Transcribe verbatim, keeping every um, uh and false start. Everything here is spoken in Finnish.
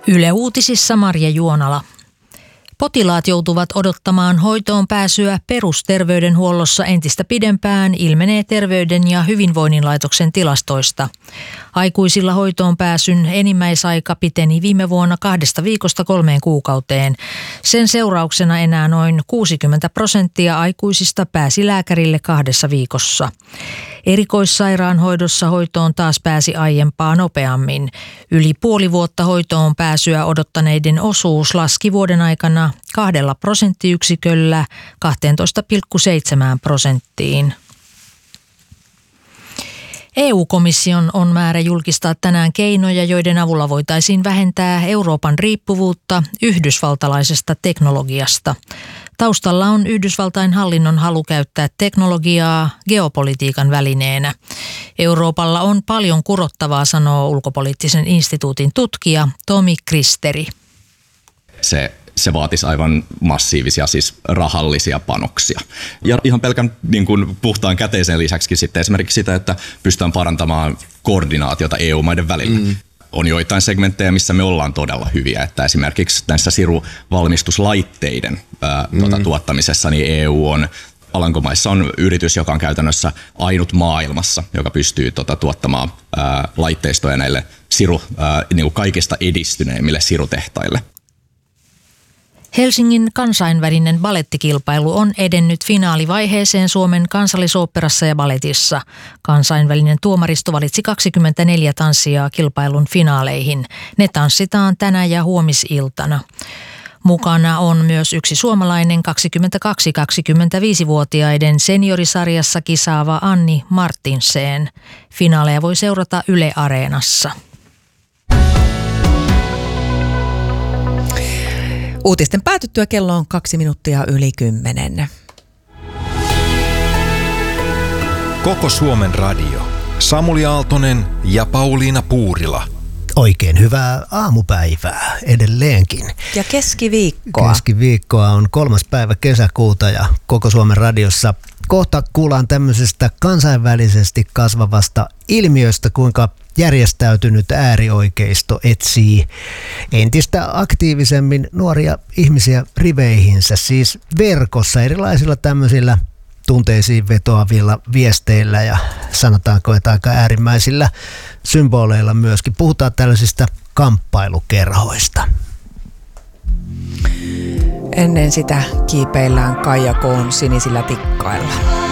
Yle Uutisissa Marja Juonala. Potilaat joutuvat odottamaan hoitoon pääsyä perusterveydenhuollossa entistä pidempään, ilmenee Terveyden ja hyvinvoinnin laitoksen tilastoista. Aikuisilla hoitoon pääsyn enimmäisaika piteni viime vuonna kahdesta viikosta kolmeen kuukauteen. Sen seurauksena enää noin kuusikymmentä prosenttia aikuisista pääsi lääkärille kahdessa viikossa. Erikoissairaanhoidossa hoitoon taas pääsi aiempaa nopeammin. Yli puoli vuotta hoitoon pääsyä odottaneiden osuus laski vuoden aikana kahdella prosenttiyksiköllä kaksitoista pilkku seitsemän prosenttiin. E U-komission on määrä julkistaa tänään keinoja, joiden avulla voitaisiin vähentää Euroopan riippuvuutta yhdysvaltalaisesta teknologiasta. Taustalla on Yhdysvaltain hallinnon halu käyttää teknologiaa geopolitiikan välineenä. Euroopalla on paljon kurottavaa, sanoo ulkopoliittisen instituutin tutkija Tomi Kristeri. Se Se vaatisi aivan massiivisia, siis rahallisia panoksia. Ja ihan pelkän niin kuin puhtaan käteisen lisäksi sitten esimerkiksi sitä, että pystytään parantamaan koordinaatiota E U-maiden välillä. Mm. On joitain segmenttejä, missä me ollaan todella hyviä, että esimerkiksi näissä siruvalmistuslaitteiden ää, mm. tuota, tuottamisessa niin E U on Alankomaissa on yritys, joka on käytännössä ainut maailmassa, joka pystyy tuota, tuottamaan ää, laitteistoja näille siru, ää, niin kuin kaikista edistyneimmille sirutehtaille. Helsingin kansainvälinen balettikilpailu on edennyt finaalivaiheeseen Suomen Kansallisoopperassa ja baletissa. Kansainvälinen tuomaristo valitsi kaksikymmentäneljä tanssijaa kilpailun finaaleihin. Ne tanssitaan tänä ja huomisiltana. Mukana on myös yksi suomalainen kaksikymmentäkaksi-kaksikymmentäviisivuotiaiden seniorisarjassa kisaava Anni Martinsen. Finaaleja voi seurata Yle Areenassa. Uutisten päätyttyä kello on kaksi minuuttia yli kymmenen. Koko Suomen radio. Samuli Aaltonen ja Pauliina Puurila. Oikein hyvää aamupäivää edelleenkin. Ja keskiviikkoa. Keskiviikkoa on kolmas päivä kesäkuuta ja Koko Suomen radiossa kohta kuullaan tämmöisestä kansainvälisesti kasvavasta ilmiöstä, kuinka järjestäytynyt äärioikeisto etsii entistä aktiivisemmin nuoria ihmisiä riveihinsä, siis verkossa erilaisilla tämmöisillä tunteisiin vetoavilla viesteillä ja sanotaanko, että aika äärimmäisillä symboleilla myöskin. Puhutaan tällaisista kamppailukerhoista. Ennen sitä kiipeillään Kaija K:n sinisillä tikkailla.